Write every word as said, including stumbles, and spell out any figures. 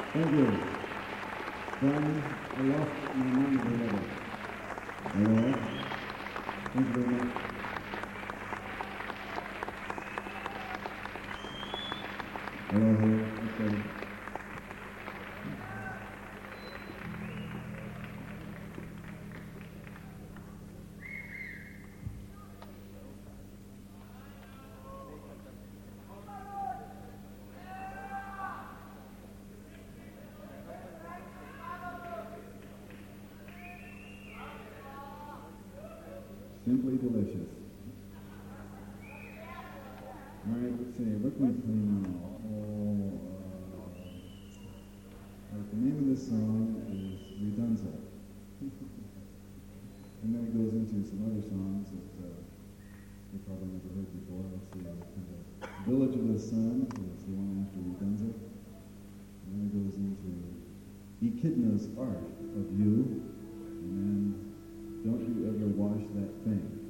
Thank you. Brian, I lost my mind for level. Hello. Thank you very much. Hello, hello. Okay. Simply delicious. All right, let's see. What can we play now? Oh, uh, right, the name of this song is Redunza. And then it goes into some other songs that uh, you probably never heard before. Let's see. Uh, Village of the Sun is the one after Redunza. And then it goes into Echidna's Art of You. And then Don't You Ever Wash That Thing.